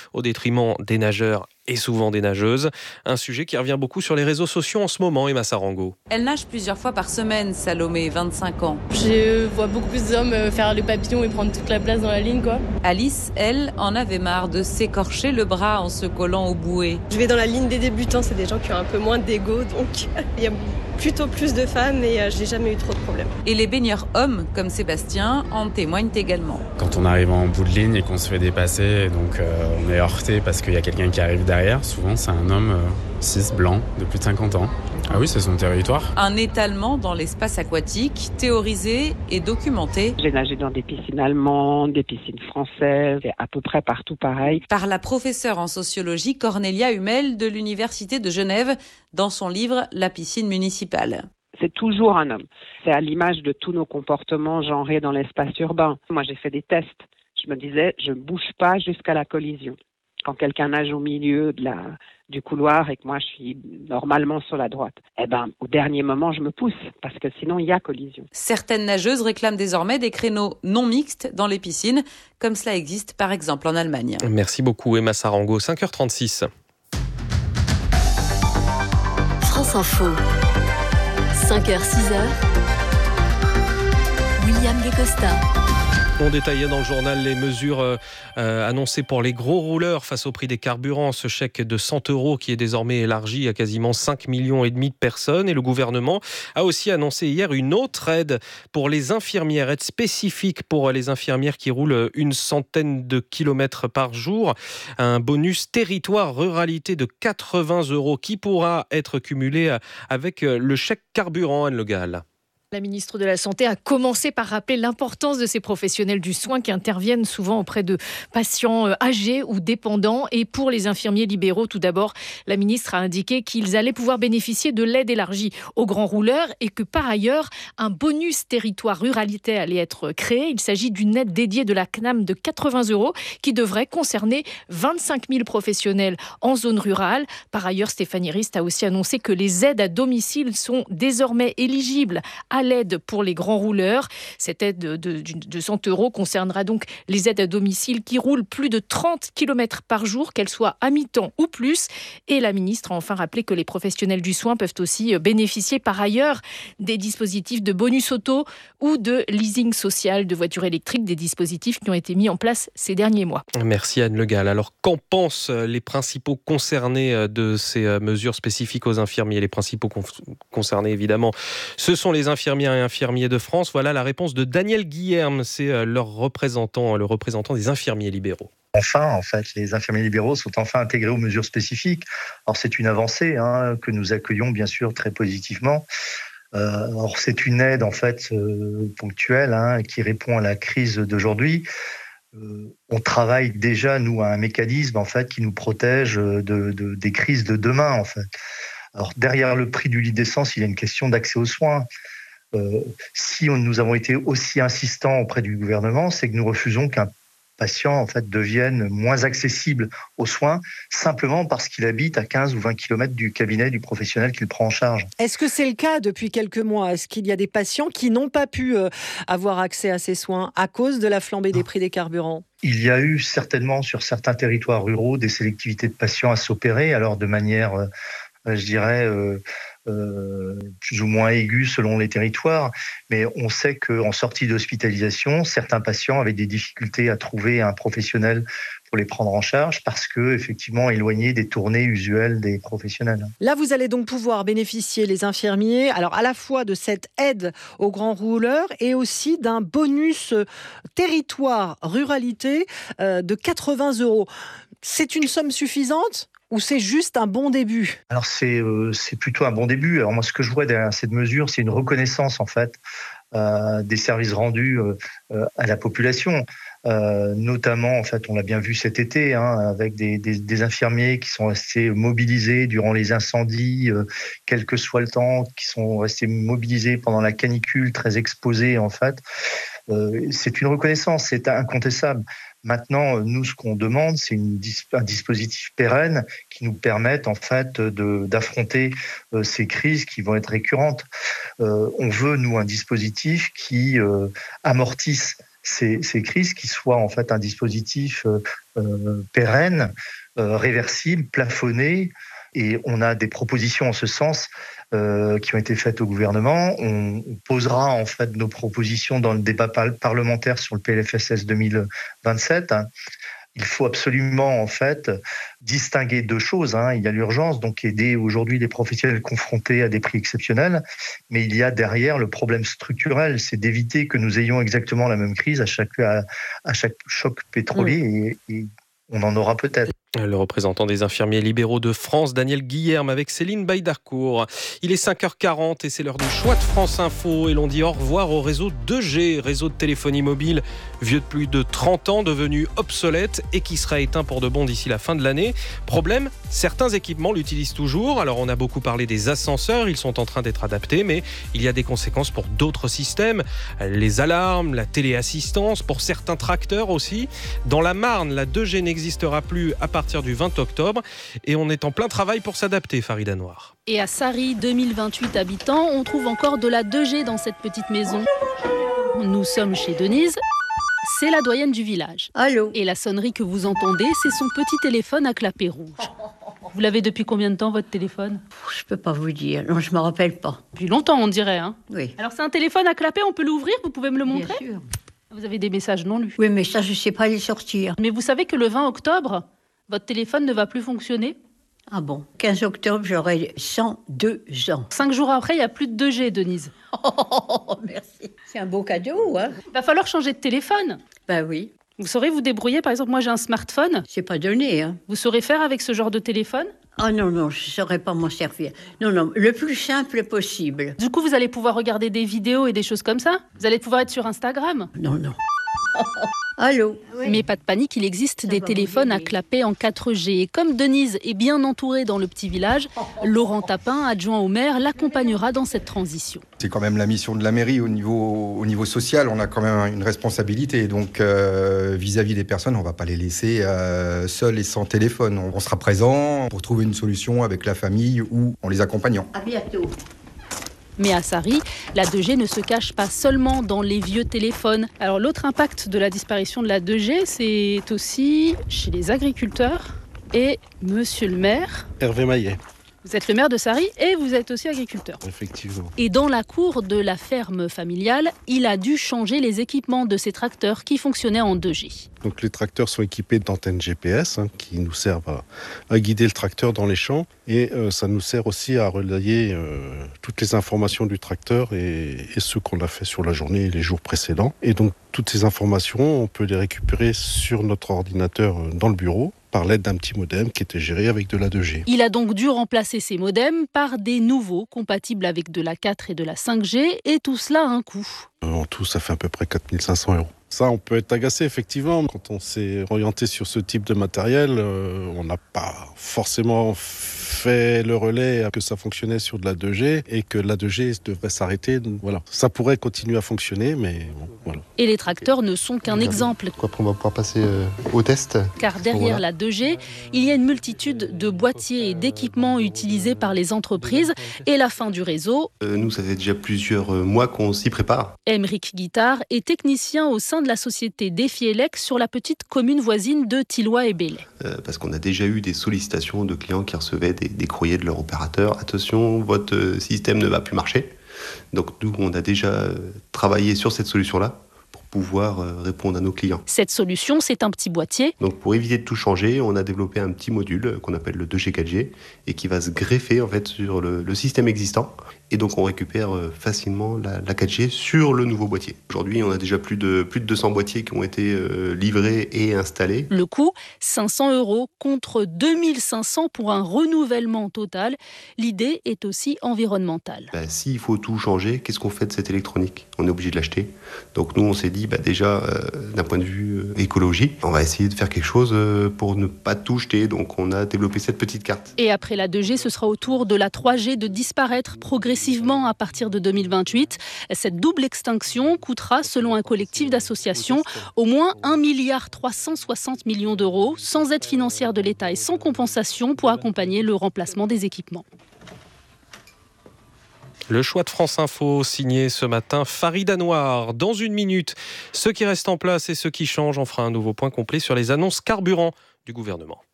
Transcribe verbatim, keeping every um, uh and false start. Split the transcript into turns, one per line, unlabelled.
au détriment des nageurs et souvent des nageuses. Un sujet qui revient beaucoup sur les réseaux sociaux en ce moment, Emma Sarango.
Elle nage plusieurs fois par semaine, Salomé, vingt-cinq ans.
Je vois beaucoup plus d'hommes faire le papillon et prendre toute la place dans la ligne, quoi.
Alice, elle, en avait marre de s'écorcher le bras en se collant au bouée.
Je vais dans la ligne des débutants, c'est des gens qui ont un peu moins d'ego, donc il y a plutôt plus de femmes et euh, j'ai jamais eu trop de problèmes.
Et les baigneurs hommes, comme Sébastien, en témoignent également.
Quand on arrive en bout de ligne et qu'on se fait dépasser, donc euh, on est heurté parce qu'il y a quelqu'un qui arrive derrière, souvent c'est un homme euh, cis, blanc, de plus de cinquante ans. Ah oui, c'est son territoire.
Un étalement dans l'espace aquatique, théorisé et documenté.
J'ai nagé dans des piscines allemandes, des piscines françaises, et à peu près partout pareil.
Par la professeure en sociologie Cornelia Hummel de l'Université de Genève, dans son livre « La piscine municipale ».
C'est toujours un homme. C'est à l'image de tous nos comportements genrés dans l'espace urbain. Moi, j'ai fait des tests. Je me disais, je ne bouge pas jusqu'à la collision. Quand quelqu'un nage au milieu de la, du couloir et que moi je suis normalement sur la droite, eh ben, au dernier moment, je me pousse parce que sinon il y a collision.
Certaines nageuses réclament désormais des créneaux non mixtes dans les piscines, comme cela existe par exemple en Allemagne.
Merci beaucoup Emma Sarango, cinq heures trente-six.
France Info, cinq heures six heures, William Descosta.
On détaillait dans le journal les mesures euh, annoncées pour les gros rouleurs face au prix des carburants. Ce chèque de cent euros qui est désormais élargi à quasiment cinq millions et demi de personnes. Et le gouvernement a aussi annoncé hier une autre aide pour les infirmières, aide spécifique pour les infirmières qui roulent une centaine de kilomètres par jour. Un bonus territoire ruralité de quatre-vingts euros qui pourra être cumulé avec le chèque carburant, Anne Le Gall.
La ministre de la Santé a commencé par rappeler l'importance de ces professionnels du soin qui interviennent souvent auprès de patients âgés ou dépendants. Et pour les infirmiers libéraux, tout d'abord, la ministre a indiqué qu'ils allaient pouvoir bénéficier de l'aide élargie aux grands rouleurs et que par ailleurs, un bonus territoire ruralité allait être créé. Il s'agit d'une aide dédiée de la C N A M de quatre-vingts euros qui devrait concerner vingt-cinq mille professionnels en zone rurale. Par ailleurs, Stéphanie Rist a aussi annoncé que les aides à domicile sont désormais éligibles à l'aide pour les grands rouleurs. Cette aide de, de, de cent euros concernera donc les aides à domicile qui roulent plus de trente kilomètres par jour, qu'elles soient à mi-temps ou plus. Et la ministre a enfin rappelé que les professionnels du soin peuvent aussi bénéficier par ailleurs des dispositifs de bonus auto ou de leasing social de voitures électriques, des dispositifs qui ont été mis en place ces derniers mois.
Merci Anne Le Gall. Alors qu'en pensent les principaux concernés de ces mesures spécifiques aux infirmiers ? Les principaux con- concernés évidemment, ce sont les infirmiers et infirmiers de France. Voilà la réponse de Daniel Guilherme, c'est leur représentant, le représentant des infirmiers libéraux.
Enfin, en fait, les infirmiers libéraux sont enfin intégrés aux mesures spécifiques. Alors, c'est une avancée hein, que nous accueillons bien sûr très positivement. Euh, alors, c'est une aide en fait euh, ponctuelle hein, qui répond à la crise d'aujourd'hui. Euh, on travaille déjà nous à un mécanisme en fait qui nous protège de, de, des crises de demain en fait. Alors, derrière le prix du litre d'essence, il y a une question d'accès aux soins. Euh, si on, nous avons été aussi insistants auprès du gouvernement, c'est que nous refusons qu'un patient en fait, devienne moins accessible aux soins simplement parce qu'il habite à quinze ou vingt kilomètres du cabinet du professionnel qui le prend en charge.
Est-ce que c'est le cas depuis quelques mois ? Est-ce qu'il y a des patients qui n'ont pas pu euh, avoir accès à ces soins à cause de la flambée des prix des carburants ?
Il y a eu certainement sur certains territoires ruraux des sélectivités de patients à s'opérer, alors de manière, euh, je dirais... Euh, Euh, plus ou moins aigu selon les territoires, mais on sait qu'en sortie d'hospitalisation, certains patients avaient des difficultés à trouver un professionnel pour les prendre en charge parce que effectivement éloignés des tournées usuelles des professionnels.
Là, vous allez donc pouvoir bénéficier, les infirmiers, alors à la fois de cette aide aux grands rouleurs et aussi d'un bonus territoire ruralité euh, de quatre-vingts euros. C'est une somme suffisante ? Ou c'est juste un bon début ?
Alors c'est euh, c'est plutôt un bon début. Alors moi ce que je vois derrière cette mesure, c'est une reconnaissance en fait euh, des services rendus euh, à la population. Euh, notamment, en fait, on l'a bien vu cet été, hein, avec des, des, des infirmiers qui sont restés mobilisés durant les incendies, euh, quel que soit le temps, qui sont restés mobilisés pendant la canicule, très exposés en fait. Euh, c'est une reconnaissance, c'est incontestable. Maintenant, nous, ce qu'on demande, c'est une, un dispositif pérenne qui nous permette en fait de, d'affronter euh, ces crises qui vont être récurrentes. Euh, on veut, nous, un dispositif qui euh, amortisse ces, ces crises qui soient en fait un dispositif euh, euh, pérenne, euh, réversible, plafonné. Et on a des propositions en ce sens euh, qui ont été faites au gouvernement. On posera en fait nos propositions dans le débat par- parlementaire sur le P L F S S deux mille vingt-sept. Il faut absolument en fait distinguer deux choses. Hein. Il y a l'urgence, donc aider aujourd'hui les professionnels confrontés à des prix exceptionnels, mais il y a derrière le problème structurel, c'est d'éviter que nous ayons exactement la même crise à chaque, à, à chaque choc pétrolier, et, et on en aura peut-être.
Le représentant des infirmiers libéraux de France, Daniel Guillerme, avec Céline Baïdarcourt. Il est cinq heures quarante et c'est l'heure du choix de France Info. Et l'on dit au revoir au réseau deux G, réseau de téléphonie mobile vieux de plus de trente ans, devenu obsolète et qui sera éteint pour de bon d'ici la fin de l'année. Problème, certains équipements l'utilisent toujours. Alors on a beaucoup parlé des ascenseurs, ils sont en train d'être adaptés, mais il y a des conséquences pour d'autres systèmes. Les alarmes, la téléassistance, pour certains tracteurs aussi. Dans la Marne, la deux G n'existera plus à partir du vingt octobre et on est en plein travail pour s'adapter, Farida Noir.
Et à Sarry, deux mille vingt-huit habitants, on trouve encore de la deux G dans cette petite maison. Nous sommes chez Denise, c'est la doyenne du village.
Allô ?
Et la sonnerie que vous entendez, c'est son petit téléphone à clapet rouge. Vous l'avez depuis combien de temps, votre téléphone ?
Je peux pas vous dire, non, je me rappelle pas.
Depuis longtemps, on dirait, hein ?
Oui.
Alors c'est un téléphone à clapet, on peut l'ouvrir, vous pouvez me le montrer ?
Bien sûr.
Vous avez des messages non lus.
Oui, mais ça, je sais pas les sortir.
Mais vous savez que le vingt octobre, votre téléphone ne va plus fonctionner ?
Ah bon ? quinze octobre, j'aurai cent deux ans.
Cinq jours après, il n'y a plus de deux G, Denise.
Oh, merci. C'est un beau cadeau, hein ?
Il va falloir changer de téléphone.
Ben oui.
Vous saurez vous débrouiller, par exemple, moi j'ai un smartphone.
C'est pas donné, hein ?
Vous saurez faire avec ce genre de téléphone ?
Ah non, non, je ne saurais pas m'en servir. Non, non, le plus simple possible.
Du coup, vous allez pouvoir regarder des vidéos et des choses comme ça ? Vous allez pouvoir être sur Instagram ?
Non, non. Allô ?
Mais pas de panique, il existe des téléphones à clapet en quatre G. Et comme Denise est bien entourée dans le petit village, Laurent Tapin, adjoint au maire, l'accompagnera dans cette transition.
C'est quand même la mission de la mairie au niveau, au niveau social. On a quand même une responsabilité. Donc, euh, vis-à-vis des personnes, on ne va pas les laisser euh, seuls et sans téléphone. On, on sera présent pour trouver une solution avec la famille ou en les accompagnant.
À bientôt.
Mais à Sarry, la deux G ne se cache pas seulement dans les vieux téléphones. Alors l'autre impact de la disparition de la deux G, c'est aussi chez les agriculteurs. Et monsieur le maire...
Hervé Maillet.
Vous êtes le maire de Sarry et vous êtes aussi agriculteur.
Effectivement.
Et dans la cour de la ferme familiale, il a dû changer les équipements de ses tracteurs qui fonctionnaient en deux G.
Donc les tracteurs sont équipés d'antennes G P S hein, qui nous servent à, à guider le tracteur dans les champs. Et euh, ça nous sert aussi à relayer euh, toutes les informations du tracteur et, et ce qu'on a fait sur la journée et les jours précédents. Et donc toutes ces informations, on peut les récupérer sur notre ordinateur dans le bureau, par l'aide d'un petit modem qui était géré avec de la deux G.
Il a donc dû remplacer ces modems par des nouveaux compatibles avec de la quatre et de la cinq G, et tout cela a un coût.
En tout, ça fait à peu près quatre mille cinq cents euros. Ça, on peut être agacé, effectivement. Quand on s'est orienté sur ce type de matériel, euh, on n'a pas forcément fait le relais que ça fonctionnait sur de la deux G et que la deux G devrait s'arrêter. Donc, voilà. Ça pourrait continuer à fonctionner, mais bon, voilà.
Et les tracteurs ne sont qu'un exemple.
Après, on va pouvoir passer euh, au test.
Car derrière voilà. la deux G, il y a une multitude de boîtiers et d'équipements utilisés par les entreprises et la fin du réseau.
Euh, nous, ça fait déjà plusieurs mois qu'on s'y prépare.
Émeric Guittard est technicien au sein de la société Defielec sur la petite commune voisine de Thilloy et Belley.
Euh, parce qu'on a déjà eu des sollicitations de clients qui recevaient des, des courriers de leur opérateur. Attention, votre système ne va plus marcher. Donc nous, on a déjà travaillé sur cette solution-là pour pouvoir répondre à nos clients.
Cette solution, c'est un petit boîtier.
Donc pour éviter de tout changer, on a développé un petit module qu'on appelle le deux G quatre G et qui va se greffer en fait sur le, le système existant. Et donc on récupère facilement la, la quatre G sur le nouveau boîtier. Aujourd'hui, on a déjà plus de, plus de deux cents boîtiers qui ont été euh, livrés et installés.
Le coût, cinq cents euros contre deux mille cinq cents pour un renouvellement total. L'idée est aussi environnementale.
Bah, s'il faut tout changer, qu'est-ce qu'on fait de cette électronique ? On est obligé de l'acheter. Donc nous, on s'est dit, bah, déjà, euh, d'un point de vue euh, écologie, on va essayer de faire quelque chose euh, pour ne pas tout jeter. Donc on a développé cette petite carte.
Et après la deux G, ce sera au tour de la trois G de disparaître progressivement à partir de deux mille vingt-huit. Cette double extinction coûtera, selon un collectif d'associations, au moins un milliard trois cent soixante millions d'euros, sans aide financière de l'État et sans compensation pour accompagner le remplacement des équipements.
Le choix de France Info, signé ce matin Farid Anouar. Dans une minute, ceux qui restent en place et ceux qui changent, on fera un nouveau point complet sur les annonces carburant du gouvernement.